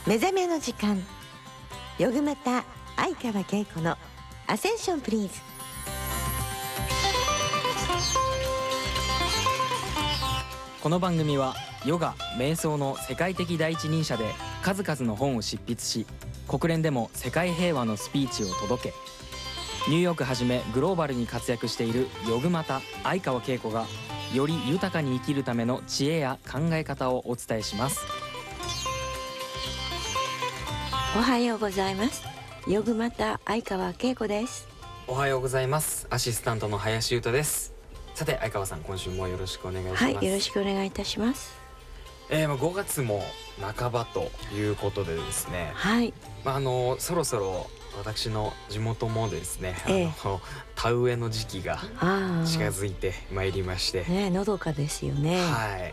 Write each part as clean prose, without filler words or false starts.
目覚めの時間、よぐまた相川恵子のアセンションプリーズ。 この番組はヨガ・瞑想の世界的第一人者で数々の本を執筆し、国連でも世界平和のスピーチを届け、ニューヨークはじめグローバルに活躍しているヨグマタ相川恵子がより豊かに生きるための知恵や考え方をお伝えします。 おはようございます。よぐまた相川恵子です。 おはようございます。アシスタントの林優斗です。さて相川さん、今週もよろしくお願いします。 はい、よろしくお願いいたします。 5月も半ばということでですね、 はい、 そろそろ私の地元もですね、田植えの時期が近づいてまいりましてね、のどかですよね。 はい、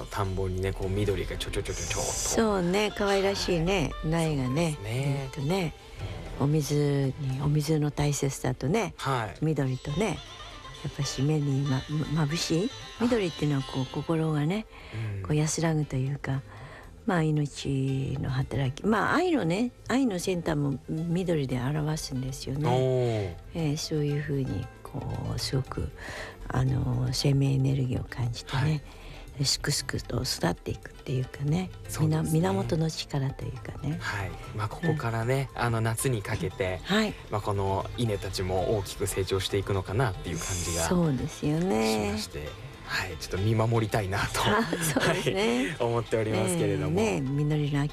田んぼにねこう緑がちょっとそうね、可愛らしいね、苗がね、お水の大切さとね、緑とね、やっぱし目に眩しい緑っていうのはこう心がね、こう安らぐというか、命の働き、愛のセンターも緑で表すんですよね。そういうふうにこうすごく生命エネルギーを感じてね、すくすくと育っていくっていうかね、源の力というかね、 ここからね、夏にかけて、この稲たちも大きく成長していくのかなっていう感じがそうですよね。 しまして、ちょっと見守りたいなとそうですね、 思っておりますけれども、 実りの秋